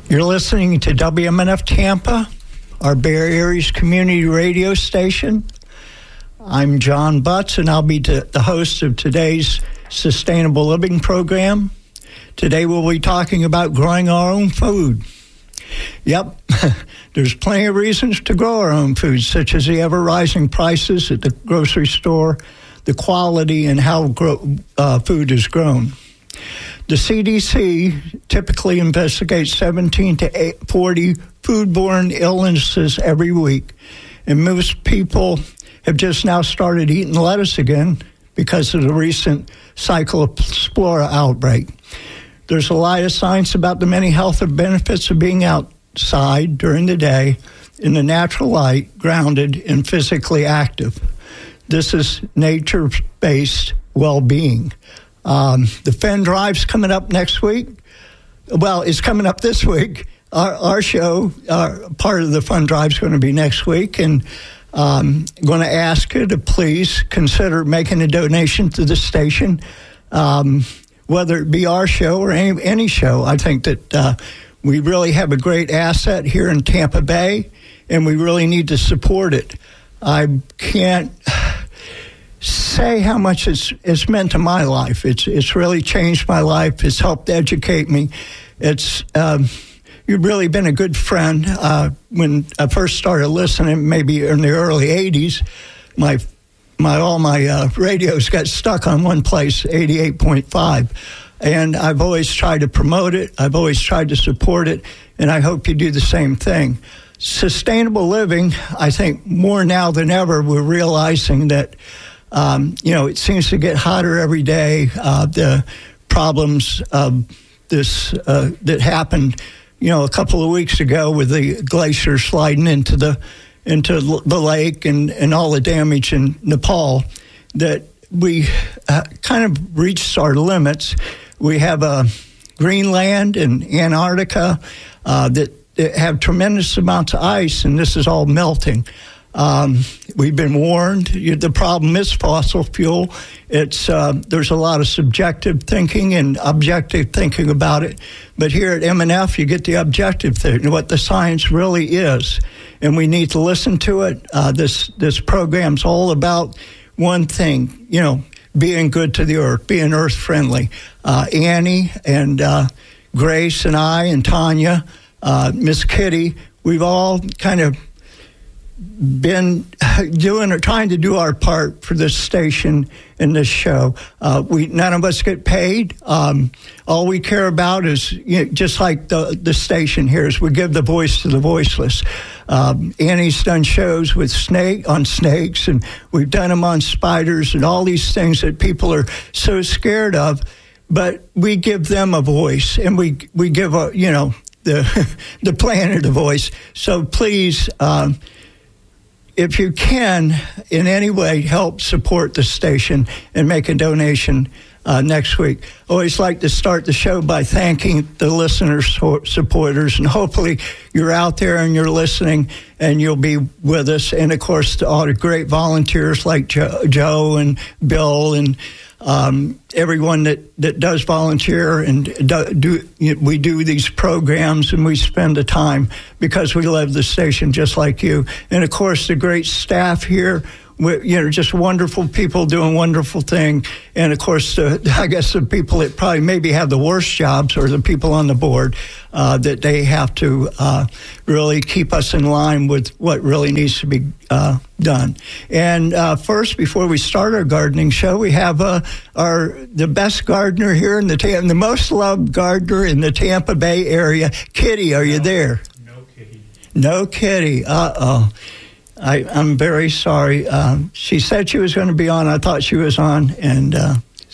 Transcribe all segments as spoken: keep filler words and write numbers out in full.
You're listening to W M N F Tampa, our Bay Area's community radio station. I'm John Butts, and I'll be t- the host of today's Sustainable Living program. Today we'll be talking about growing our own food. Yep, there's plenty of reasons to grow our own food, such as the ever-rising prices at the grocery store, the quality, and how grow, uh, food is grown. The C D C typically investigates seventeen to forty foodborne illnesses every week, and most people have just now started eating lettuce again because of the recent Cyclospora outbreak. There's a lot of science about the many health benefits of being outside during the day in the natural light, grounded, and physically active. This is nature-based well-being. Um, the Fenn Drive's coming up next week. Well, it's coming up this week. Our, our show, our, part of the Fun Drive's going to be next week, and um, I'm going to ask you to please consider making a donation to the station, um, whether it be our show or any, any show. I think that uh, we really have a great asset here in Tampa Bay, and we really need to support it. I can't say how much it's, it's meant to my life. It's it's really changed my life. It's helped educate me. It's um, you've really been a good friend. Uh, when I first started listening, maybe in the early eighties, my my all my uh, radios got stuck on one place, eighty-eight point five, and I've always tried to promote it. I've always tried to support it, and I hope you do the same thing. Sustainable living, I think more now than ever, we're realizing that Um, you know, it seems to get hotter every day. Uh, the problems of this uh, that happened, you know, a couple of weeks ago with the glacier sliding into the into the lake and, and all the damage in Nepal, that we uh, kind of reached our limits. We have uh, Greenland and Antarctica uh, that, that have tremendous amounts of ice, and this is all melting. Um, we've been warned. The problem is fossil fuel. It's uh, there's a lot of subjective thinking and objective thinking about it. But here at M N F, you get the objective thing, what the science really is, and we need to listen to it. Uh, this this program's all about one thing, you know, being good to the earth, being earth friendly. Uh, Annie and uh, Grace and I and Tanya, uh, Miss Kitty, we've all kind of been doing or trying to do our part for this station and this show. Uh, we none of us get paid. Um, all we care about is, you know, just like the the station here, is we give the voice to the voiceless. Um, Annie's done shows with snake on snakes, and we've done them on spiders and all these things that people are so scared of. But we give them a voice, and we we give a you know the the planet a voice. So please. Um, If you can, in any way, help support the station and make a donation uh, next week. I always like to start the show by thanking the listeners, supporters, and hopefully you're out there and you're listening and you'll be with us. And, of course, all the great volunteers like Joe, Joe and Bill and um, everyone that, that does volunteer and do, do we do these programs and we spend the time because we love the station just like you. And, of course, the great staff here, we, you know, just wonderful people doing wonderful thing. And, of course, the, I guess the people that probably maybe have the worst jobs are the people on the board uh, that they have to uh, really keep us in line with what really needs to be uh, done. And uh, first, before we start our gardening show, we have uh, our the best gardener here in the Tam- the most loved gardener in the Tampa Bay area. Kitty, are you no, there? No, Kitty. No, Kitty. Uh-oh. I, I'm very sorry. Um, she said she was going to be on. I thought she was on, and uh,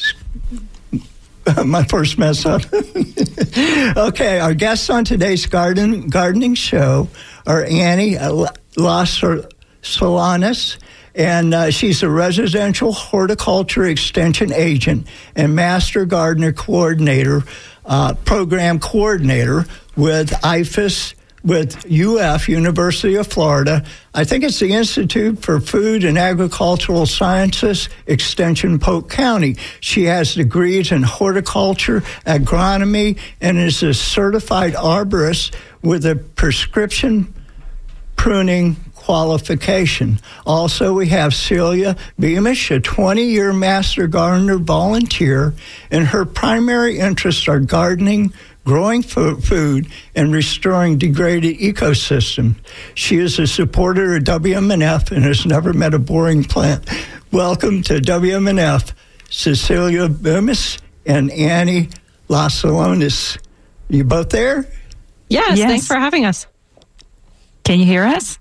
my first mess up. Okay, our guests on today's garden gardening show are Annie Las Solanas, and uh, she's a residential horticulture extension agent and master gardener coordinator, uh, program coordinator with I F A S with U F, University of Florida. I think it's the Institute for Food and Agricultural Sciences, Extension, Polk County. She has degrees in horticulture, agronomy, and is a certified arborist with a prescription pruning qualification. Also, we have Celia Beamish, a twenty-year Master Gardener volunteer, and her primary interests are gardening, growing food, and restoring degraded ecosystems. She is a supporter of W M N F and has never met a boring plant. Welcome to W M N F, Cecilia Beamish and Annie Lasalonis. You both there? Yes, yes, thanks for having us. Can you hear us?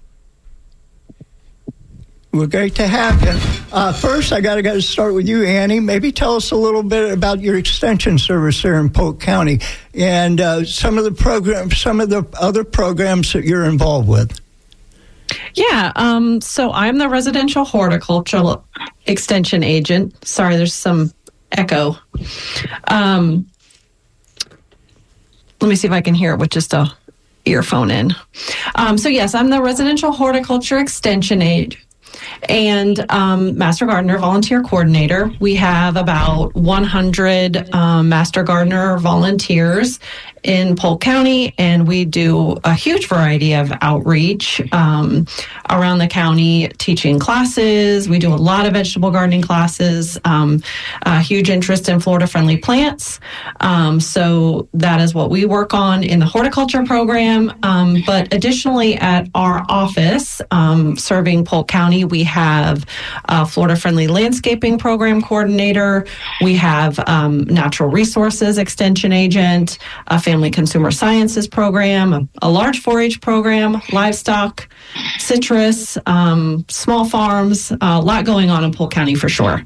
We're great to have you. Uh, first, I got to start with you, Annie. Maybe tell us a little bit about your extension service there in Polk County and uh, some of the programs, some of the other programs that you're involved with. Yeah, um, so I'm the residential horticultural extension agent. Sorry, there's some echo. Um, let me see if I can hear it with just a earphone in. Um, so yes, I'm the residential horticulture extension aide and um, Master Gardener volunteer coordinator. We have about one hundred um, Master Gardener volunteers in Polk County, and we do a huge variety of outreach um, around the county, teaching classes. We do a lot of vegetable gardening classes, um, a huge interest in Florida-friendly plants. Um, so that is what we work on in the horticulture program. Um, but additionally, at our office, um, serving Polk County, we have a Florida-friendly landscaping program coordinator. We have um, natural resources extension agent, a family consumer sciences program, a, a large four H program, livestock, citrus, um, small farms, a lot going on in Polk County for sure.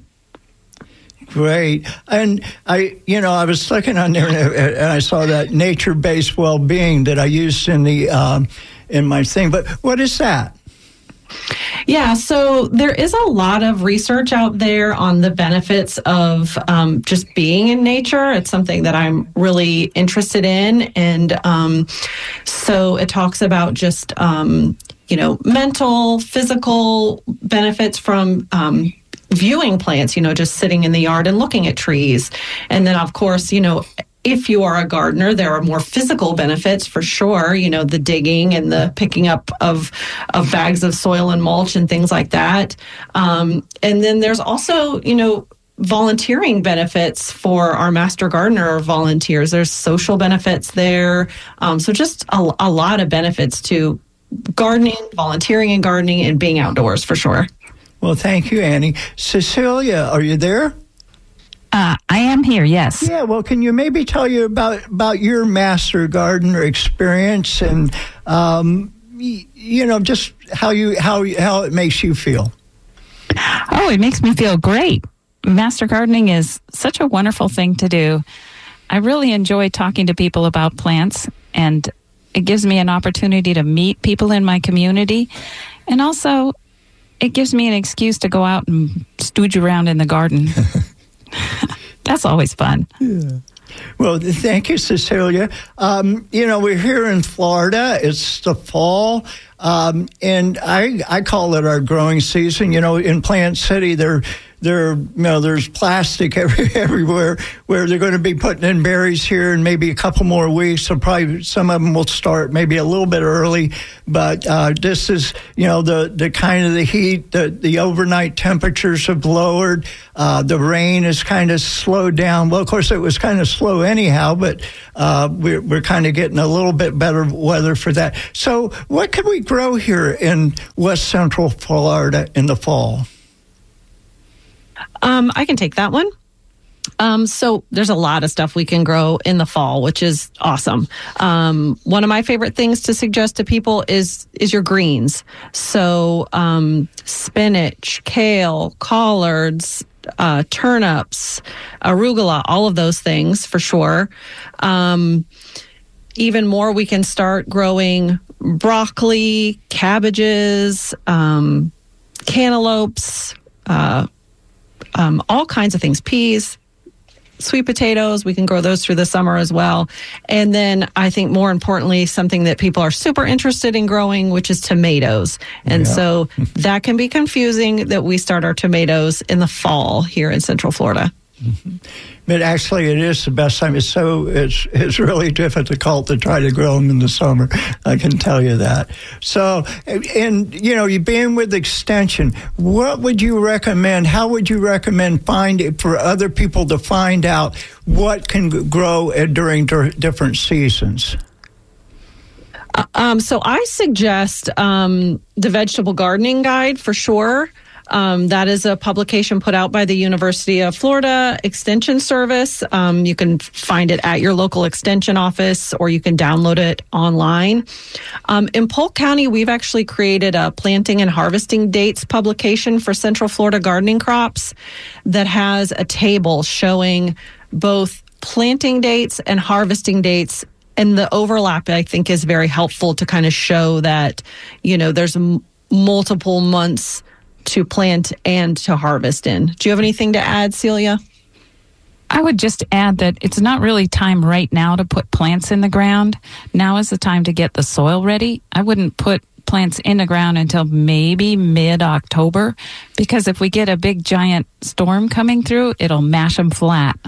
Great. And I, you know, I was looking on there and I saw that nature-based well-being that I used in the um, in my thing. But what is that? Yeah, so there is a lot of research out there on the benefits of um, just being in nature. It's something that I'm really interested in. And um, so it talks about just, um, you know, mental, physical benefits from um, viewing plants, you know, just sitting in the yard and looking at trees. And then, of course, you know, if you are a gardener, there are more physical benefits for sure, you know, the digging and the picking up of, of bags of soil and mulch and things like that. Um, and then there's also, you know, volunteering benefits for our Master Gardener volunteers. There's social benefits there. Um, so just a, a lot of benefits to gardening, volunteering in gardening, and being outdoors for sure. Well, thank you, Annie. Cecilia, are you there? Uh, I am here, yes. Yeah, well, can you maybe tell you about, about your Master Gardener experience and, um, y- you know, just how you how how it makes you feel? Oh, it makes me feel great. Master gardening is such a wonderful thing to do. I really enjoy talking to people about plants, and it gives me an opportunity to meet people in my community, and also it gives me an excuse to go out and stooge around in the garden. That's always fun. Yeah. Well, thank you, Cecilia. Um, you know, we're here in Florida. It's the fall, um, and I I call it our growing season. You know, in Plant City, there there you know there's plastic every, everywhere. Where they're going to be putting in berries here in maybe a couple more weeks. So probably some of them will start maybe a little bit early. But uh, this is you know the the kind of the heat. The the overnight temperatures have lowered. Uh, the rain is kind of slowed down. Well, of course, it was kind of slow anyhow, but uh, we're, we're kind of getting a little bit better weather for that. So what could we grow here in West Central Florida in the fall? Um, I can take that one. Um, so there's a lot of stuff we can grow in the fall, which is awesome. Um, one of my favorite things to suggest to people is is your greens. So um, spinach, kale, collards, uh, turnips, arugula, all of those things for sure. Um, even more, we can start growing broccoli, cabbages, um, cantaloupes, uh, um, all kinds of things, peas. sweet potatoes. We can grow those through the summer as well. And then I think more importantly, something that people are super interested in growing, which is tomatoes. And yeah. so that can be confusing that we start our tomatoes in the fall here in Central Florida. Mm-hmm. But actually, it is the best time. It's so it's it's really difficult to try to grow them in the summer. I can tell you that. So, and you know, you've been with Extension. What would you recommend? How would you recommend find it for other people to find out what can grow during different seasons? Uh, um, so, I suggest um, the Vegetable Gardening Guide for sure. Um, that is a publication put out by the University of Florida Extension Service. Um, you can find it at your local extension office, or you can download it online. Um, in Polk County, we've actually created a planting and harvesting dates publication for Central Florida gardening crops that has a table showing both planting dates and harvesting dates. And the overlap, I think, is very helpful to kind of show that, you know, there's m- multiple months to plant and to harvest in. Do you have anything to add, Celia? I would just add that it's not really time right now to put plants in the ground. Now is the time to get the soil ready. I wouldn't put plants in the ground until maybe mid-October, because if we get a big giant storm coming through, it'll mash them flat.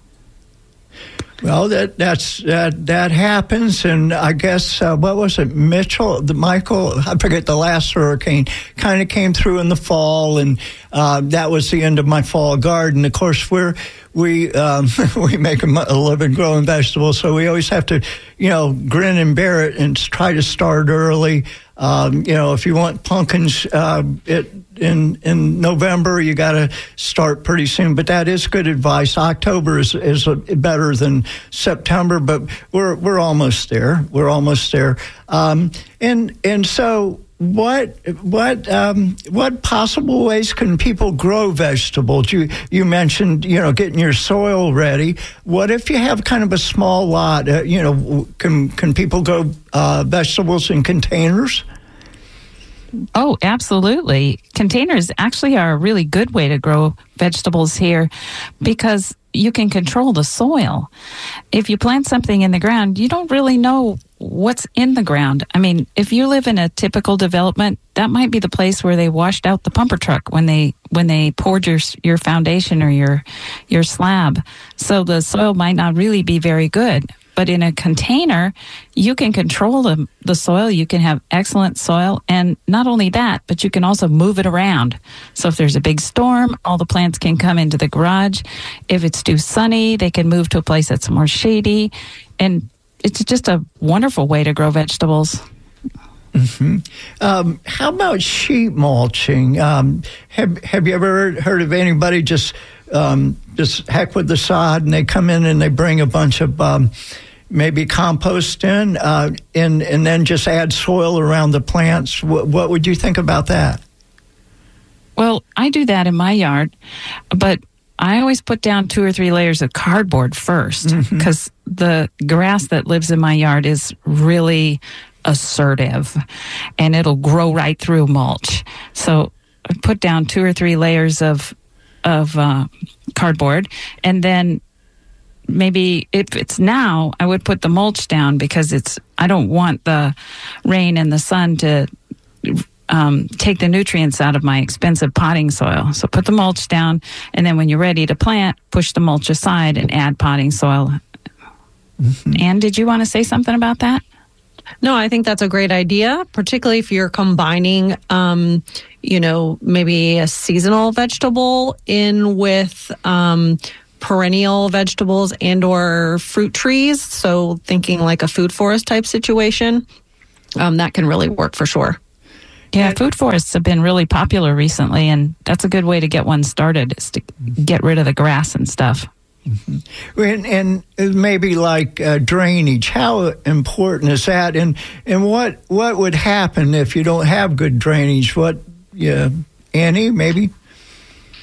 Well, that that's that that happens, and I guess uh, what was it, Mitchell, the Michael? I forget the last hurricane kind of came through in the fall, and uh, that was the end of my fall garden. Of course, we're we um, we make a, a living growing vegetables, so we always have to, you know, grin and bear it and try to start early. Um, you know, if you want pumpkins uh, it, in in November, you got to start pretty soon. But that is good advice. October is is a, better than September, but we're we're almost there. We're almost there. Um, and and so, what what um, what possible ways can people grow vegetables? You you mentioned, you know, getting your soil ready. What if you have kind of a small lot? Uh, you know, can can people grow uh, vegetables in containers? Oh, absolutely. Containers actually are a really good way to grow vegetables here because you can control the soil. If you plant something in the ground, you don't really know what's in the ground. I mean, if you live in a typical development, that might be the place where they washed out the pumper truck when they when they poured your your foundation or your your slab. So the soil might not really be very good. But in a container, you can control the, the soil. You can have excellent soil. And not only that, but you can also move it around. So if there's a big storm, all the plants can come into the garage. If it's too sunny, they can move to a place that's more shady. And it's just a wonderful way to grow vegetables. Mm-hmm. Um, how about sheet mulching? Um, have Have you ever heard of anybody just um, just heck with the sod, and they come in and they bring a bunch of um, maybe compost in, uh, and and then just add soil around the plants? What, what would you think about that? Well, I do that in my yard, but I always put down two or three layers of cardboard first, because mm-hmm. the grass that lives in my yard is really assertive, and it'll grow right through mulch. So I put down two or three layers of of uh, cardboard, and then maybe if it's now, I would put the mulch down, because it's I don't want the rain and the sun to um, take the nutrients out of my expensive potting soil. So put the mulch down, and then when you're ready to plant, push the mulch aside and add potting soil. Mm-hmm. Ann, did you want to say something about that? No, I think that's a great idea, particularly if you're combining, um, you know, maybe a seasonal vegetable in with um, perennial vegetables and or fruit trees. So thinking like a food forest type situation, um, that can really work for sure. Yeah, food forests have been really popular recently, and that's a good way to get one started, is to get rid of the grass and stuff. Mm-hmm. And, and maybe like uh, drainage, how important is that? And and what what would happen if you don't have good drainage? What, yeah, Annie, maybe?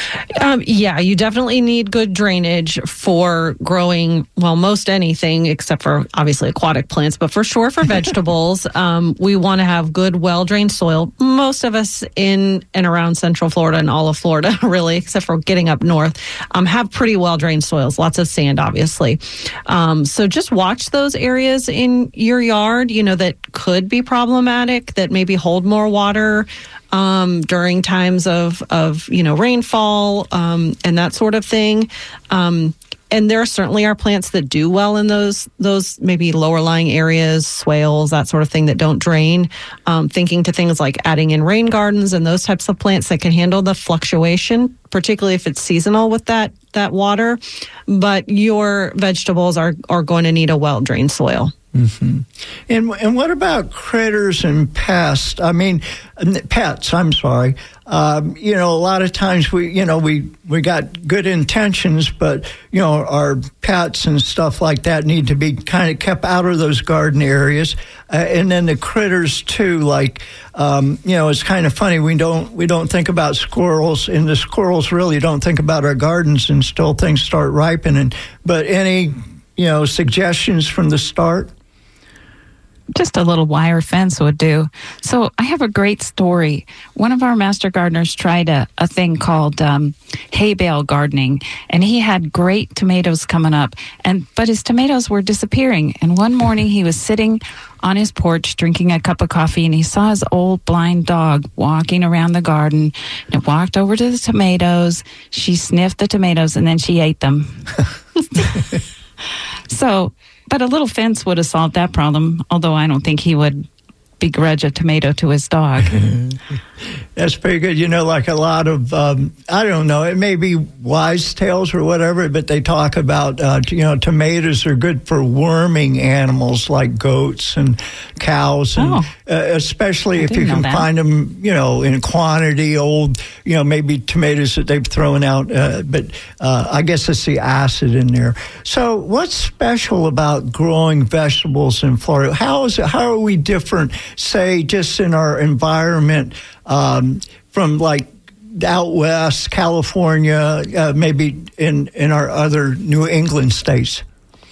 Um, yeah, you definitely need good drainage for growing, well, most anything except for obviously aquatic plants, but for sure for vegetables, um, we want to have good, well-drained soil. Most of us in and around Central Florida and all of Florida, really, except for getting up north, um, have pretty well-drained soils, lots of sand, obviously. Um, so just watch those areas in your yard, you know, that could be problematic, that maybe hold more water um, during times of, of, you know, rainfall um, and that sort of thing. Um, and there certainly are plants that do well in those those maybe lower lying areas, swales, that sort of thing that don't drain. Um, thinking to things like adding in rain gardens and those types of plants that can handle the fluctuation, particularly if it's seasonal with that that water. But your vegetables are, are going to need a well-drained soil. Mm-hmm. And and what about critters and pests? I mean, pets. I'm sorry. Um, you know, a lot of times we, you know, we we got good intentions, but you know, our pets and stuff like that need to be kind of kept out of those garden areas. Uh, and then the critters too. Like, um, you know, it's kind of funny. We don't we don't think about squirrels, and the squirrels really don't think about our gardens until things start ripening. But any, you know, suggestions from the start? Just a little wire fence would do. So I have a great story. One of our master gardeners tried a, a thing called um, hay bale gardening, and he had great tomatoes coming up, and but his tomatoes were disappearing. And one morning he was sitting on his porch drinking a cup of coffee, and he saw his old blind dog walking around the garden, and walked over to the tomatoes. She sniffed the tomatoes, and then she ate them. So... But a little fence would have solved that problem, although I don't think he would begrudge a tomato to his dog. That's pretty good. You know, like a lot of, um, I don't know, it may be wise tales or whatever, but they talk about, uh, you know, tomatoes are good for worming animals like goats and cows, and oh, uh, especially I if you can that. find them, you know, in quantity, old, you know, maybe tomatoes that they've thrown out. Uh, but uh, I guess it's the acid in there. So what's special about growing vegetables in Florida? How is it, how are we different, say, just in our environment um, from like out west, California, uh, maybe in, in our other New England states?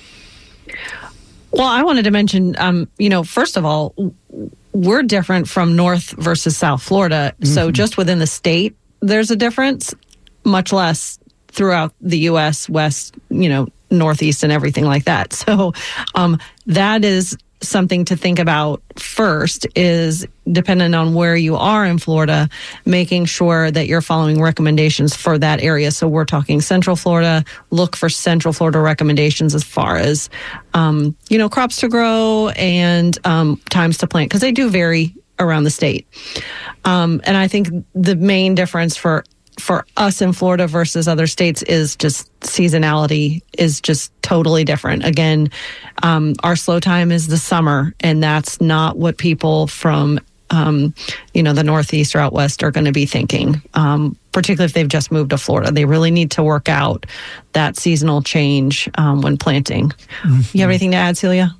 Well, I wanted to mention, um, you know, first of all, we're different from North versus South Florida. Mm-hmm. So just within the state, there's a difference, much less throughout the U S, West, you know, Northeast and everything like that. So um, that is something to think about first, is dependent on where you are in Florida, making sure that you're following recommendations for that area. So we're talking Central Florida. Look for Central Florida recommendations as far as, um, you know, crops to grow and um, times to plant, because they do vary around the state. Um, and I think the main difference for for us in Florida versus other states is just seasonality is just totally different. Again, um, our slow time is the summer, and that's not what people from, um, you know, the Northeast or out West are going to be thinking, um, particularly if they've just moved to Florida. They really need to work out that seasonal change um, when planting. Mm-hmm. You have anything to add, Celia?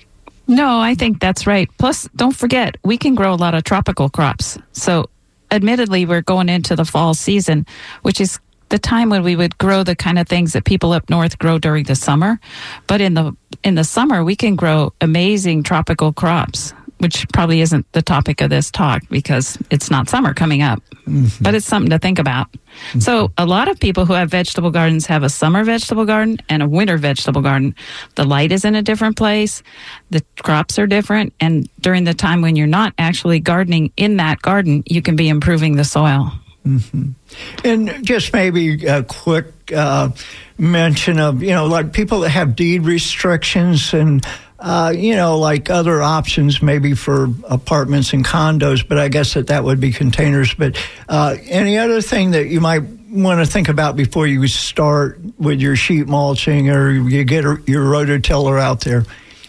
No, I think that's right. Plus, don't forget, we can grow a lot of tropical crops. So admittedly, we're going into the fall season, which is the time when we would grow the kind of things that people up north grow during the summer. But in the in the summer, we can grow amazing tropical crops, which probably isn't the topic of this talk because it's not summer coming up. Mm-hmm. But it's something to think about. Mm-hmm. So a lot of people who have vegetable gardens have a summer vegetable garden and a winter vegetable garden. The light is in a different place. The crops are different. And during the time when you're not actually gardening in that garden, you can be improving the soil. Mm-hmm. And just maybe a quick uh, mention of, you know, like people that have deed restrictions and Uh, you know, like other options maybe for apartments and condos, but I guess that that would be containers. But uh, any other thing that you might want to think about before you start with your sheet mulching or you get your rototiller out there?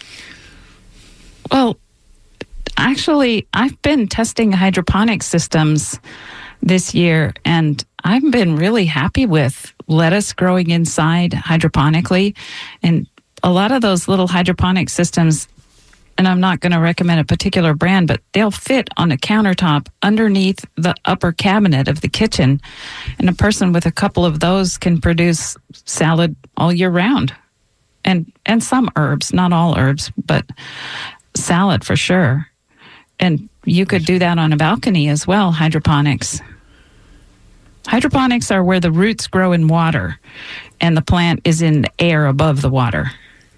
Well, actually, I've been testing hydroponic systems this year, and I've been really happy with lettuce growing inside hydroponically. And a lot of those little hydroponic systems and I'm not going to recommend a particular brand, but they'll fit on a countertop underneath the upper cabinet of the kitchen. And a person with a couple of those can produce salad all year round. And and some herbs, not all herbs, but salad for sure. And you could do that on a balcony as well, hydroponics. Hydroponics are where the roots grow in water and the plant is in the air above the water.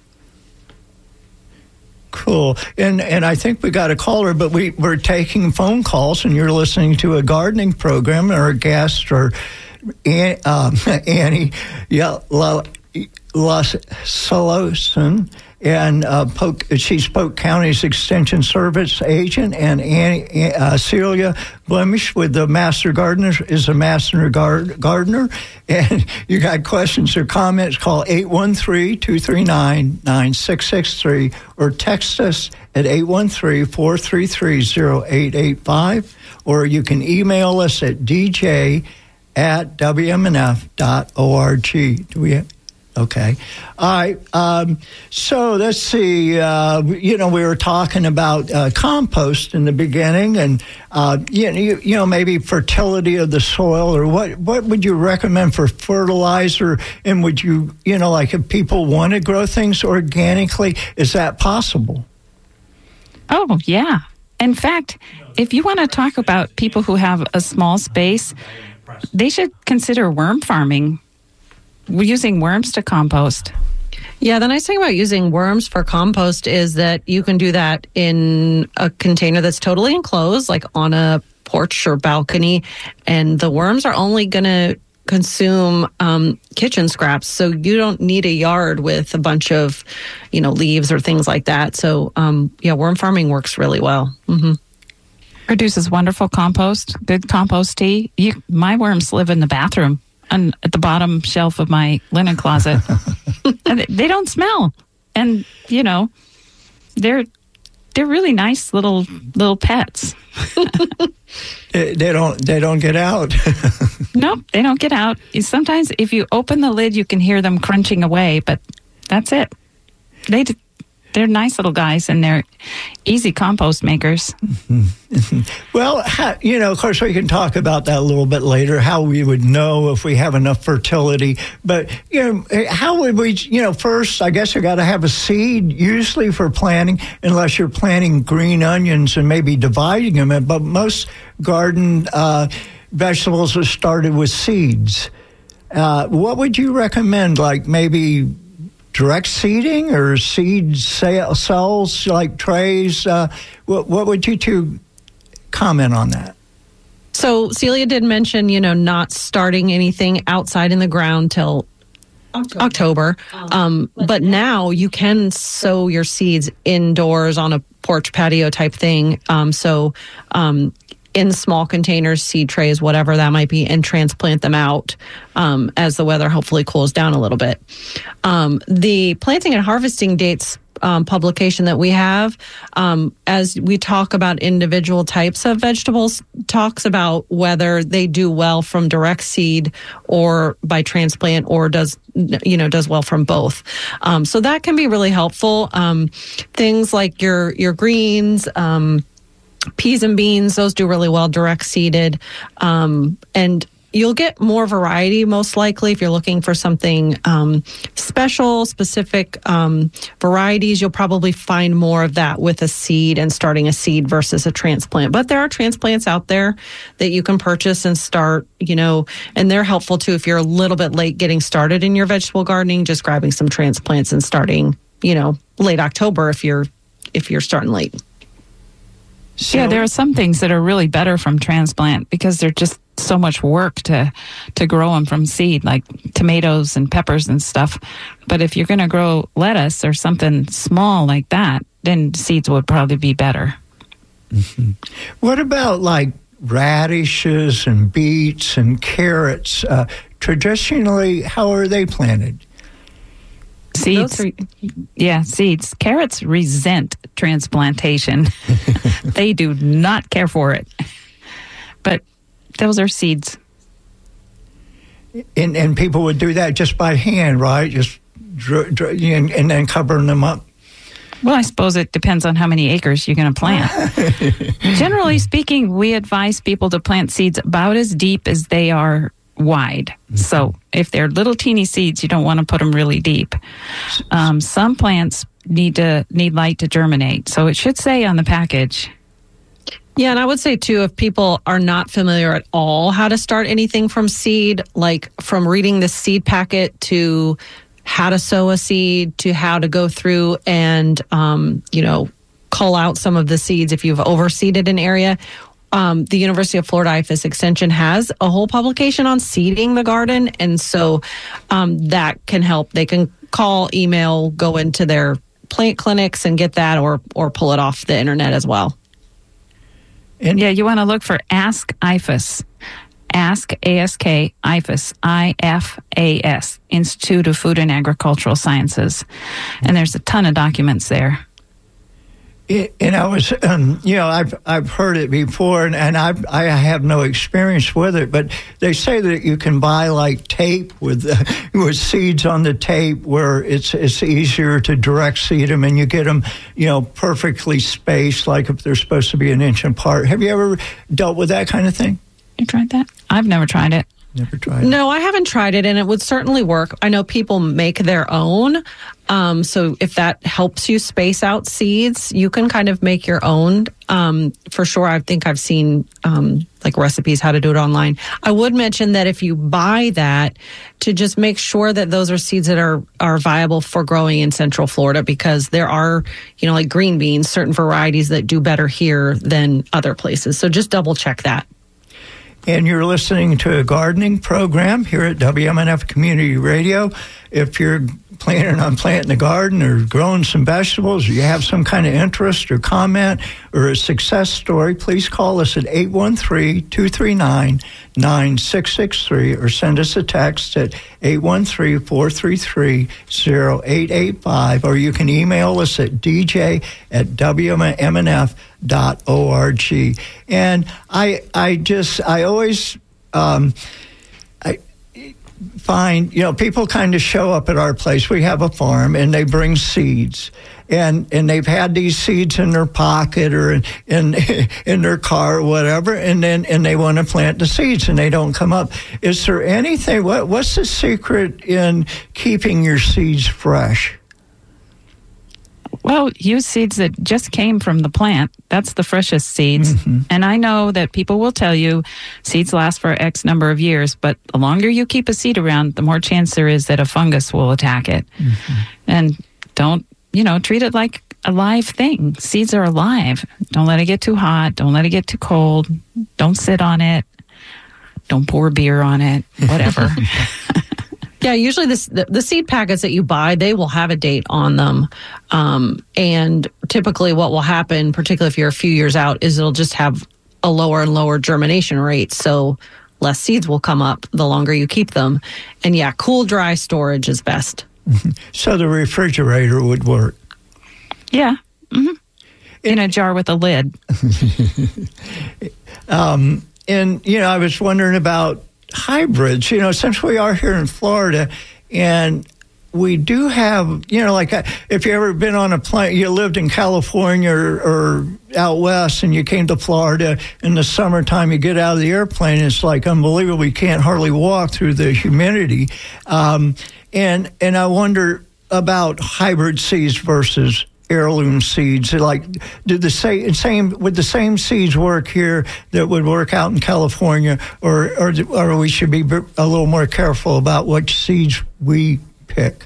Cool. And and I think we got a caller, but we, we're taking phone calls, and you're listening to a gardening program. Our guest, or um, Annie yeah, La, La Soloson, and uh, Polk, she's Polk County's Extension Service agent, and Annie, uh, Celia Blemish with the Master Gardener is a Master Gar- Gardener. And you got questions or comments, call eight one three, two three nine, nine six six three or text us at eight one three, four three three, zero eight eight five, or you can email us at d j at w m n f dot org. Do we have? Okay. All right. Um, so let's see. Uh, you know, we were talking about uh, compost in the beginning, and uh, you, know, you, you know, maybe fertility of the soil, or what, what would you recommend for fertilizer? And would you, you know, like if people want to grow things organically, is that possible? Oh, yeah. In fact, if you want to talk about people who have a small space, they should consider worm farming. We're using worms to compost. Yeah, the nice thing about using worms for compost is that you can do that in a container that's totally enclosed, like on a porch or balcony, and the worms are only going to consume um, kitchen scraps, so you don't need a yard with a bunch of, you know, leaves or things like that. So, um, yeah, worm farming works really well. Mm-hmm. Produces wonderful compost, good compost tea. You, my worms live in the bathroom. On, at the bottom shelf of my linen closet. And they don't smell. And, you know, they're they're really nice little little pets. they, they don't they don't get out. Nope, they don't get out. Sometimes if you open the lid, you can hear them crunching away, but that's it. They They're nice little guys, and they're easy compost makers. Well, how, you know, of course, we can talk about that a little bit later, how we would know if we have enough fertility. But, you know, how would we, you know, first, I guess you got to have a seed, usually for planting, unless you're planting green onions and maybe dividing them. But most garden uh, vegetables are started with seeds. Uh, what would you recommend, like maybe direct seeding or seed cells like trays? Uh, what, what would you two comment on that? So Celia did mention, you know, not starting anything outside in the ground till October. October. Um, but, but now you can sow your seeds indoors on a porch patio type thing. Um, so um, in small containers, seed trays, whatever that might be, and transplant them out um, as the weather hopefully cools down a little bit. Um, the planting and harvesting dates um, publication that we have, um, as we talk about individual types of vegetables, talks about whether they do well from direct seed or by transplant, or does, you know, does well from both. Um, so that can be really helpful. Um, things like your, your greens, um, peas and beans, those do really well direct seeded. Um, and you'll get more variety most likely if you're looking for something um, special, specific um, varieties. You'll probably find more of that with a seed and starting a seed versus a transplant. But there are transplants out there that you can purchase and start, you know, and they're helpful too if you're a little bit late getting started in your vegetable gardening, just grabbing some transplants and starting, you know, late October if you're if you're starting late. So, yeah, there are some things that are really better from transplant because they're just so much work to to grow them from seed, like tomatoes and peppers and stuff. But if you're going to grow lettuce or something small like that, then seeds would probably be better. Mm-hmm. What about like radishes and beets and carrots? Uh, traditionally, how are they planted? Seeds. Are, yeah, seeds. Carrots resent transplantation. They do not care for it. But those are seeds. And, and people would do that just by hand, right? Just dr- dr- and, and then covering them up. Well, I suppose it depends on how many acres you're going to plant. Generally speaking, we advise people to plant seeds about as deep as they are wide. Mm-hmm. So if they're little teeny seeds, you don't want to put them really deep. Um, some plants need to need light to germinate. So it should say on the package. Yeah, and I would say, too, if people are not familiar at all how to start anything from seed, like from reading the seed packet to how to sow a seed to how to go through and, um, you know, cull out some of the seeds if you've overseeded an area. Um, the University of Florida I F A S Extension has a whole publication on seeding the garden. And so um, that can help. They can call, email, go into their plant clinics and get that or or pull it off the internet as well. And yeah, you want to look for Ask I F A S. Ask, A S K, I F A S, I F A S, Institute of Food and Agricultural Sciences. And there's a ton of documents there. It, and I was, um, you know, I've I've heard it before, and, and I I have no experience with it, but they say that you can buy like tape with uh, with seeds on the tape where it's it's easier to direct seed them, and you get them, you know, perfectly spaced, like if they're supposed to be an inch apart. Have you ever dealt with that kind of thing? You tried that? I've never tried it. Never tried it. No, I haven't tried it, and it would certainly work. I know people make their own. Um, so if that helps you space out seeds, you can kind of make your own. Um, for sure, I think I've seen um, like recipes how to do it online. I would mention that if you buy that, to just make sure that those are seeds that are, are viable for growing in Central Florida, because there are, you know, like green beans, certain varieties that do better here than other places. So just double check that. And you're listening to a gardening program here at W M N F Community Radio. If you're planning on planting a garden or growing some vegetables, or you have some kind of interest or comment or a success story, please call us at eight one three, two three nine, nine six six three or send us a text at eight one three, four three three, zero eight eight five, or you can email us at d j at w m n f dot org. And I I just, I always... Um, I. find, you know, people kind of show up at our place. We have a farm, and they bring seeds, and and they've had these seeds in their pocket or in in, in their car or whatever, and then and they want to plant the seeds, and they don't come up. Is there anything? What what's the secret in keeping your seeds fresh? Well, use seeds that just came from the plant. That's the freshest seeds. Mm-hmm. And I know that people will tell you seeds last for X number of years, but the longer you keep a seed around, the more chance there is that a fungus will attack it. Mm-hmm. And don't, you know, treat it like a live thing. Seeds are alive. Don't let it get too hot. Don't let it get too cold. Don't sit on it. Don't pour beer on it. Whatever. Yeah, usually this, the, the seed packets that you buy, they will have a date on them. Um, and typically what will happen, particularly if you're a few years out, is it'll just have a lower and lower germination rate. So less seeds will come up the longer you keep them. And yeah, cool, dry storage is best. Mm-hmm. So the refrigerator would work. Yeah. Mm-hmm. In a jar with a lid. um, and, you know, I was wondering about hybrids, you know, since we are here in Florida, and we do have, you know, like if you ever been on a plane, you lived in California or, or out west, and you came to Florida in the summertime, you get out of the airplane, it's like unbelievable. You can't hardly walk through the humidity. Um, and and I wonder about hybrid seeds versus heirloom seeds. Like, did the same, same would the same seeds work here that would work out in California, or or, or we should be a little more careful about which seeds we pick?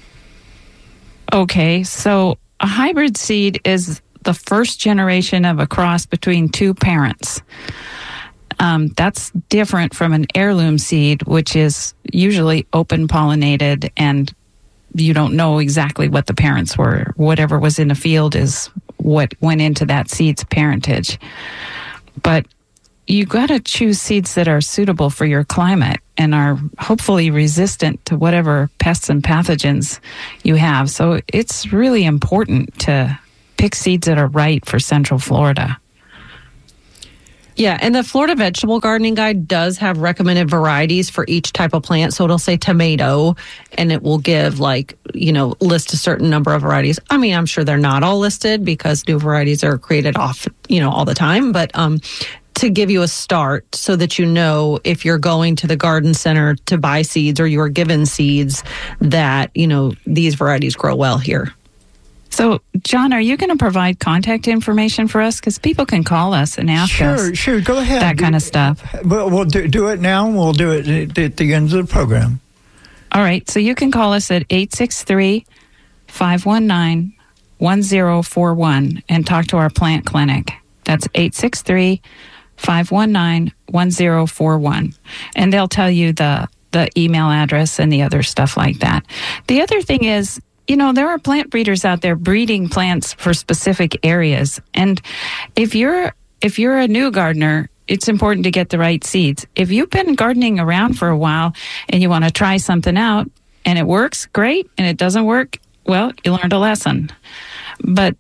Okay, so a hybrid seed is the first generation of a cross between two parents. Um, that's different from an heirloom seed, which is usually open pollinated, and you don't know exactly what the parents were. Whatever was in the field is what went into that seed's parentage. But you got to choose seeds that are suitable for your climate and are hopefully resistant to whatever pests and pathogens you have. So it's really important to pick seeds that are right for Central Florida. Yeah, and the Florida Vegetable Gardening Guide does have recommended varieties for each type of plant. So it'll say tomato, and it will give, like, you know, list a certain number of varieties. I mean, I'm sure they're not all listed because new varieties are created off, you know, all the time. But um, to give you a start so that you know if you're going to the garden center to buy seeds or you're given seeds that, you know, these varieties grow well here. So, John, are you going to provide contact information for us? Because people can call us and ask sure, us Sure, sure. Go ahead. That kind of stuff. We'll, we'll do, do it now, and we'll do it at, at the end of the program. All right. So you can call us at eight six three, five one nine, one zero four one and talk to our plant clinic. That's eight six three, five one nine, one zero four one. And they'll tell you the, the email address and the other stuff like that. The other thing is, you know, there are plant breeders out there breeding plants for specific areas. And if you're if you're a new gardener, it's important to get the right seeds. If you've been gardening around for a while and you want to try something out and it works, great. And it doesn't work, well, you learned a lesson. But,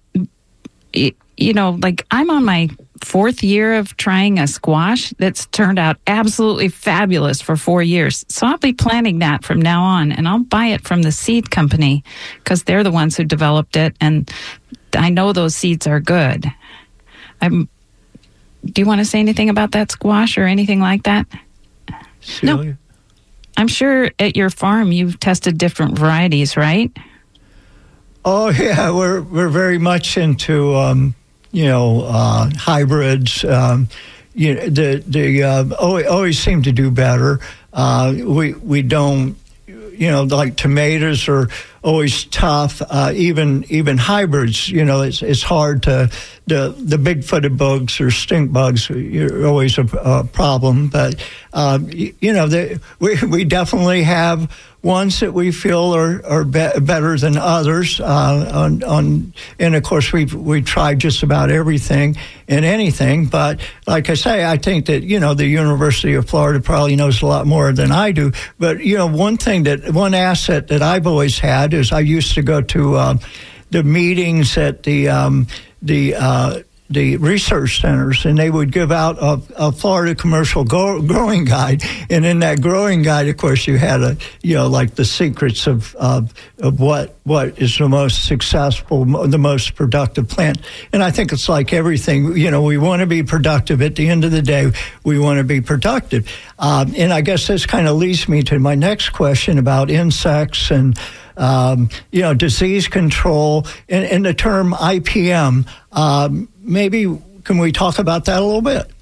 you know, like I'm on my fourth year of trying a squash that's turned out absolutely fabulous for four years. So I'll be planting that from now on, and I'll buy it from the seed company because they're the ones who developed it, and I know those seeds are good. I'm, do you want to say anything about that squash or anything like that? Celia? No. I'm sure at your farm you've tested different varieties, right? Oh, yeah. We're, we're very much into... Um you know, uh, hybrids, um, you know, the, the, uh, always, always seem to do better. Uh, we, we don't, you know, like tomatoes are always tough. Uh, even, even hybrids, you know, it's, it's hard to, the, the big-footed bugs or stink bugs are always a, a problem. But, uh, you, you know, they, we, we definitely have ones that we feel are, are be- better than others. Uh, on, on, and of course, we've we tried just about everything and anything. But like I say, I think that, you know, the University of Florida probably knows a lot more than I do. But, you know, one thing that, one asset that I've always had is I used to go to uh, the meetings at the, um, the, uh, the research centers, and they would give out a, a Florida commercial go, growing guide. And in that growing guide, of course, you had a, you know, like the secrets of, of, of what, what is the most successful, the most productive plant. And I think it's like everything, you know, we want to be productive. At the end of the day, we want to be productive. Um, and I guess this kind of leads me to my next question about insects and, um, you know, disease control and, and the term I P M. Um, maybe can we talk about that a little bit?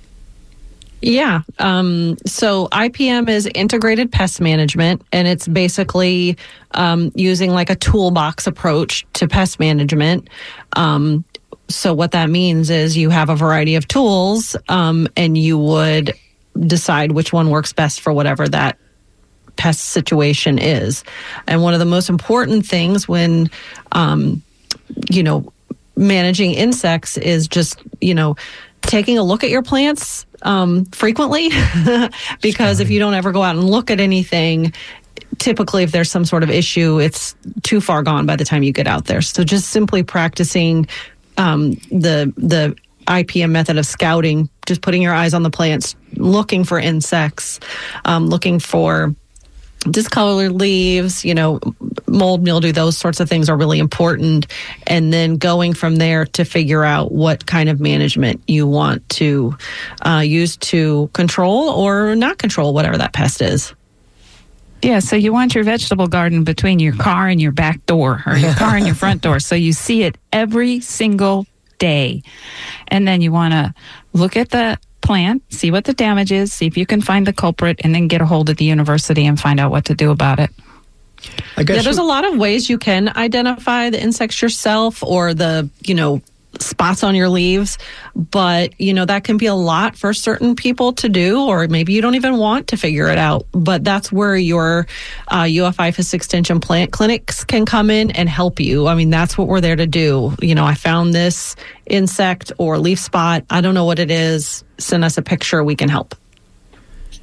Yeah. Um, so I P M is integrated pest management, and it's basically um, using like a toolbox approach to pest management. Um, so what that means is you have a variety of tools, um, and you would decide which one works best for whatever that pest situation is. And one of the most important things when, um, you know, managing insects is just, you know, taking a look at your plants um, frequently, because if you don't ever go out and look at anything, typically if there's some sort of issue, it's too far gone by the time you get out there. So just simply practicing um, the the I P M method of scouting, just putting your eyes on the plants, looking for insects, um, looking for discolored leaves, you know, mold, mildew, those sorts of things are really important. And then going from there to figure out what kind of management you want to uh, use to control or not control whatever that pest is. Yeah, so you want your vegetable garden between your car and your back door, or your car and your front door, so you see it every single day. And then you want to look at the plant, see what the damage is, see if you can find the culprit, and then get a hold of the university and find out what to do about it. I guess yeah, there's a lot of ways you can identify the insects yourself or the, you know, spots on your leaves, but, you know, that can be a lot for certain people to do, or maybe you don't even want to figure it out. But that's where your uh, U F I F A S Extension plant clinics can come in and help you. I mean, that's what we're there to do. You know, I found this insect or leaf spot. I don't know what it is. Send us a picture. We can help.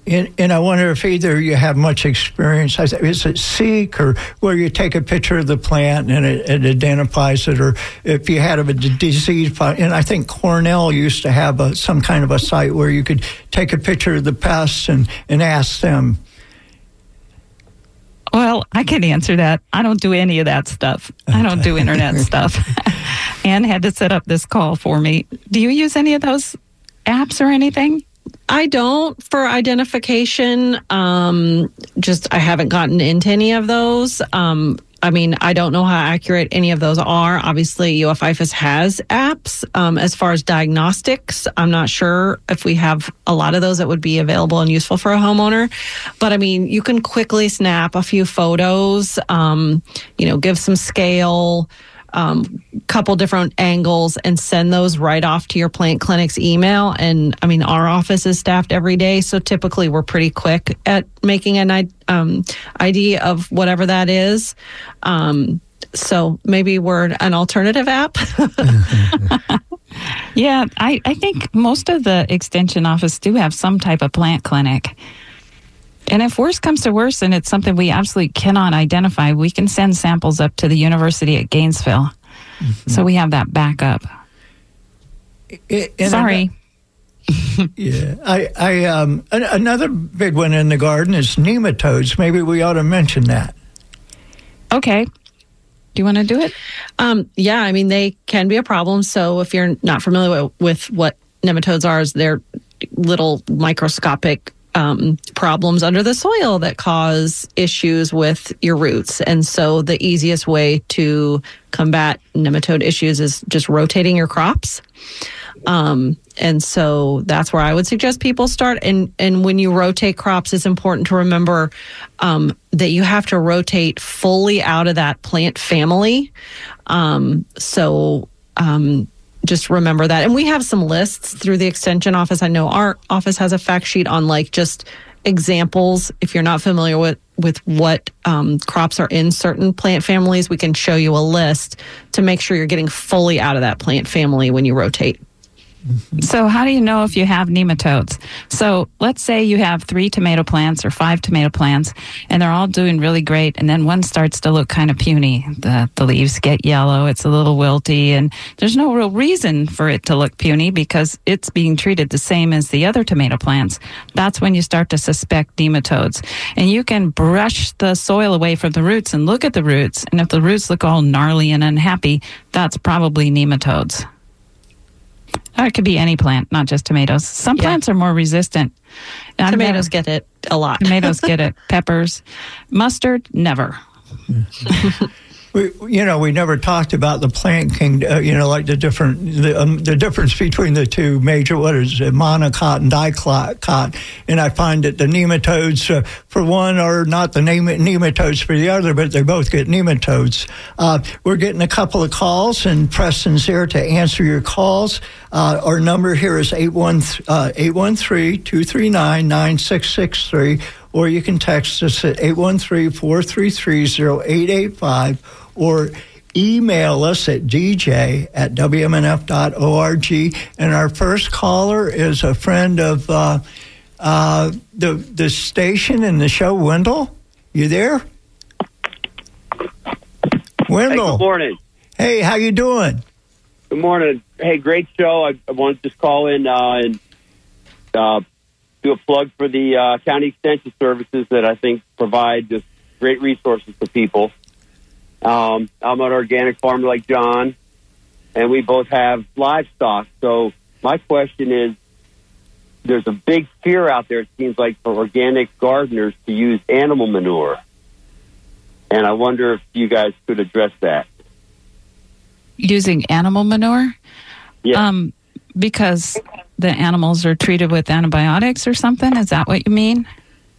And, and I wonder if either you have much experience. Is it Seek, or where you take a picture of the plant and it, it identifies it, or if you had a disease? And I think Cornell used to have a, some kind of a site where you could take a picture of the pests and, and ask them. Well, I can answer that. I don't do any of that stuff. I don't do internet stuff. Ann had to set up this call for me. Do you use any of those apps or anything? I don't for identification. Um, just I haven't gotten into any of those. Um, I mean, I don't know how accurate any of those are. Obviously, U F I F A S has apps. Um, as far as diagnostics, I'm not sure if we have a lot of those that would be available and useful for a homeowner. But I mean, you can quickly snap a few photos, um, you know, give some scale, um, couple different angles, and send those right off to your plant clinic's email. And I mean, our office is staffed every day, so typically we're pretty quick at making an um, I D of whatever that is. Um, so maybe we're an alternative app. Yeah, I, I think most of the extension office do have some type of plant clinic. And if worse comes to worse and it's something we absolutely cannot identify, we can send samples up to the University at Gainesville. Mm-hmm. So we have that backup. It, Sorry. I, yeah. I, I, um, another big one in the garden is nematodes. Maybe we ought to mention that. Okay. Do you want to do it? Um, yeah, I mean, they can be a problem. So if you're not familiar with, with what nematodes are, is they're little microscopic Um, problems under the soil that cause issues with your roots. And so the easiest way to combat nematode issues is just rotating your crops. Um, and so that's where I would suggest people start. And, and when you rotate crops, it's important to remember um, that you have to rotate fully out of that plant family. Um, so um Just remember that. And we have some lists through the extension office. I know our office has a fact sheet on like just examples. If you're not familiar with, with what um, crops are in certain plant families, we can show you a list to make sure you're getting fully out of that plant family when you rotate. So how do you know if you have nematodes? So let's say you have three tomato plants or five tomato plants, and they're all doing really great, and then one starts to look kind of puny. The, the leaves get yellow, it's a little wilty, and there's no real reason for it to look puny because it's being treated the same as the other tomato plants. That's when you start to suspect nematodes. And you can brush the soil away from the roots and look at the roots, and if the roots look all gnarly and unhappy, that's probably nematodes. Or it could be any plant, not just tomatoes. Some yeah. plants are more resistant. I've tomatoes never, get it a lot. Tomatoes get it. Peppers. Mustard, never. We, you know, we never talked about the plant kingdom, uh, you know, like the different, the, um, the difference between the two major, what is it, monocot and dicot. And I find that the nematodes, uh, for one, are not the name, nematodes for the other, but they both get nematodes. Uh, we're getting a couple of calls, and Preston's here to answer your calls. Uh, our number here is eight one three, two three nine, nine six six three, or you can text us at eight one three, four three three, zero eight eight five, or email us at d j at w m n f dot org. And our first caller is a friend of uh, uh, the the station and the show, Wendell. You there? Wendell. Hey, good morning. Hey, how you doing? Good morning. Hey, great show. I, I wanted to just call in uh, and uh, do a plug for the uh, county extension services that I think provide just great resources for people. Um, I'm an organic farmer like John, and we both have livestock. So my question is, there's a big fear out there, it seems like, for organic gardeners to use animal manure. And I wonder if you guys could address that. Using animal manure? Yeah. Um, because the animals are treated with antibiotics or something? Is that what you mean?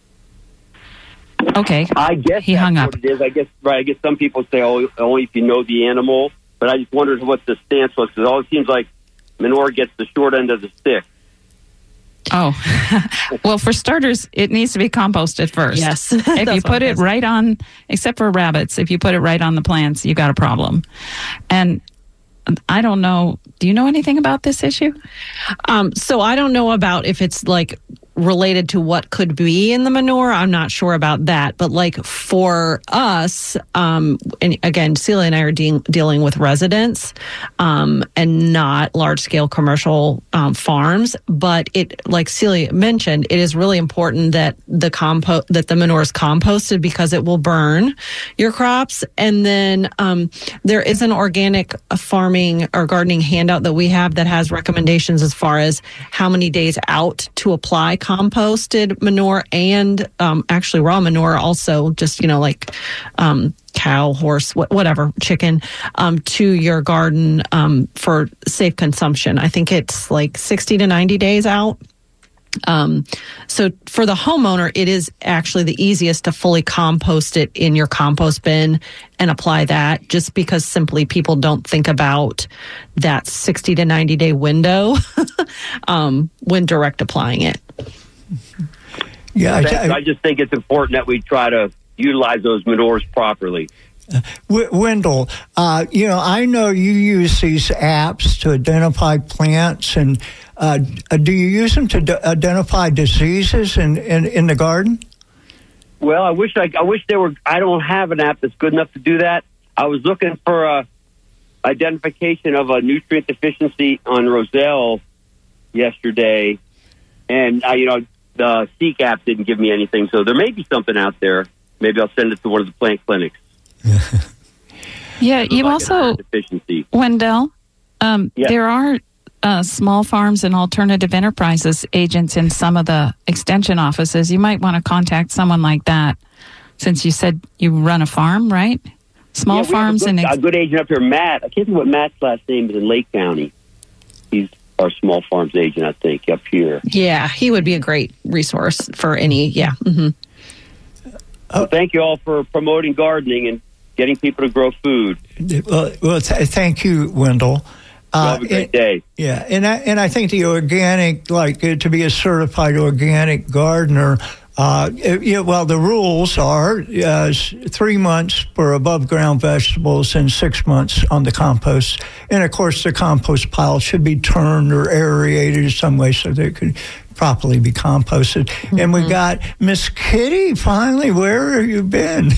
Okay. I guess he that's hung up. What it is. I guess right. I guess some people say, "Oh, only if you know the animal." But I just wondered what the stance was, because it always seems like manure gets the short end of the stick. Oh, well, for starters, it needs to be composted first. Yes. If you put it right on, except for rabbits, if you put it right on the plants, you got a problem. And I don't know. Do you know anything about this issue? Um, so I don't know about if it's like related to what could be in the manure, I'm not sure about that. But like for us, um, and again, Celia and I are de- dealing with residents um, and not large scale commercial um, farms. But it, like Celia mentioned, it is really important that the compost that the manure is composted because it will burn your crops. And then um, there is an organic farming or gardening handout that we have that has recommendations as far as how many days out to apply composted manure and um, actually raw manure also, just, you know, like um, cow, horse, wh- whatever, chicken, um, to your garden um, for safe consumption. I think it's like sixty to ninety days out. Um, so for the homeowner, it is actually the easiest to fully compost it in your compost bin and apply that, just because simply people don't think about that sixty to ninety day window um, when direct applying it. Yeah, I, I, I just think it's important that we try to utilize those manures properly. Uh, w- Wendell, uh, you know, I know you use these apps to identify plants, and uh, do you use them to d- identify diseases in, in, in the garden? Well, I wish I, I wish there were. I don't have an app that's good enough to do that. I was looking for a identification of a nutrient deficiency on Roselle yesterday, and uh, you know the Seek app didn't give me anything. So there may be something out there. Maybe I'll send it to one of the plant clinics. Yeah, you like also, deficiency. Wendell, um, Yeah. there are uh, small farms and alternative enterprises agents in some of the extension offices. You might want to contact someone like that, since you said you run a farm, right? Small yeah, we farms have a good, and ex- a good agent up here, Matt. I can't think what Matt's last name is in Lake County. He's our small farms agent, I think, up here. Yeah, he would be a great resource for any. Yeah. Mm-hmm. Well, thank you all for promoting gardening and getting people to grow food. Well, well th- thank you, Wendell. Uh, have a great and, day. Yeah, and I, and I think the organic, like uh, to be a certified organic gardener, uh, it, yeah, well, the rules are uh, three months for above ground vegetables and six months on the compost. And of course, the compost pile should be turned or aerated in some way so that it could properly be composted. Mm-hmm. And we got Miss Kitty finally. Where have you been?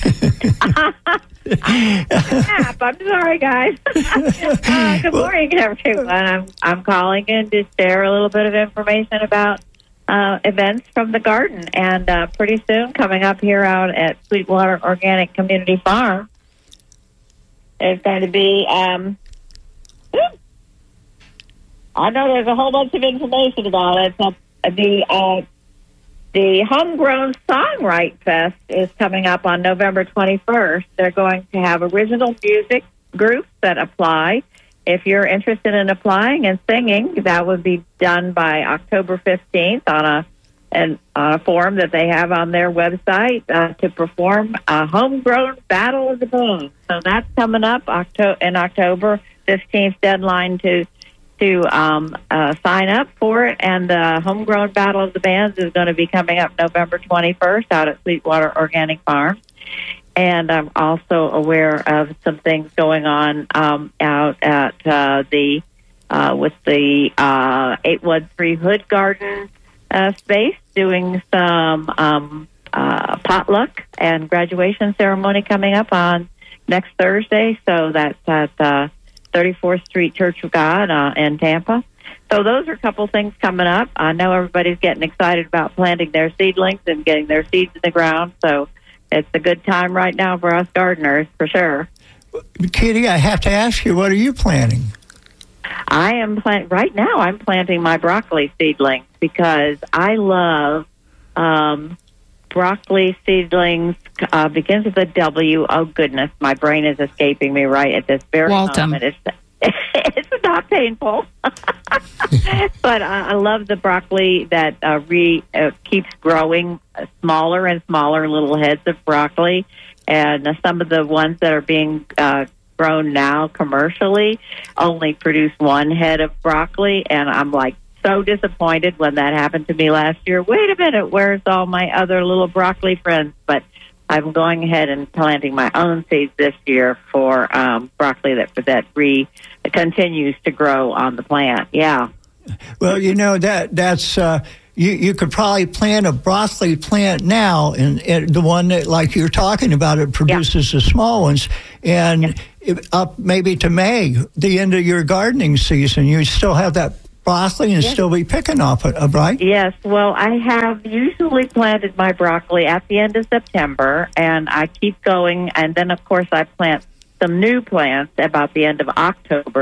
I'm sorry, guys. uh, good morning, everyone. I'm I'm calling in to share a little bit of information about uh, events from the garden, and uh, pretty soon coming up here out at Sweetwater Organic Community Farm is going to be. Um, I know there's a whole bunch of information about it. So the uh, The Homegrown Songwrite Fest is coming up on November twenty-first. They're going to have original music groups that apply. If you're interested in applying and singing, that would be done by October fifteenth on a an, on a form that they have on their website uh, to perform a Homegrown Battle of the Bands. So that's coming up Octo- in October fifteenth, deadline to to um, uh, sign up for it. And the Homegrown Battle of the Bands is going to be coming up November twenty-first out at Sweetwater Organic Farm. And I'm also aware of some things going on um, out at uh, the uh, with the uh, eight one three Hood Garden uh, space, doing some um, uh, potluck and graduation ceremony coming up on next Thursday. So that's at uh, thirty-fourth Street Church of God uh, in Tampa. So those are a couple things coming up. I know everybody's getting excited about planting their seedlings and getting their seeds in the ground. So it's a good time right now for us gardeners, for sure. Kitty, I have to ask you, what are you planting? I am plant right now. I'm planting my broccoli seedlings because I love um, broccoli seedlings. Uh, begins with a W. Oh goodness, my brain is escaping me right at this very Waltham. moment. It's it's not painful, but uh, I love the broccoli that uh, re uh, keeps growing uh, smaller and smaller little heads of broccoli, and uh, some of the ones that are being uh, grown now commercially only produce one head of broccoli, and I'm like so disappointed when that happened to me last year. Wait a minute, where's all my other little broccoli friends? But I'm going ahead and planting my own seeds this year for um, broccoli that that re continues to grow on the plant. Yeah. Well, you know that that's uh, you, you could probably plant a broccoli plant now, and, and the one that, like you're talking about, it produces yeah. the small ones, and yeah. it, up maybe to May, the end of your gardening season, you still have that broccoli and yes. still be picking off it, right? Yes. Well, I have usually planted my broccoli at the end of September, and I keep going, and then, of course, I plant some new plants about the end of October.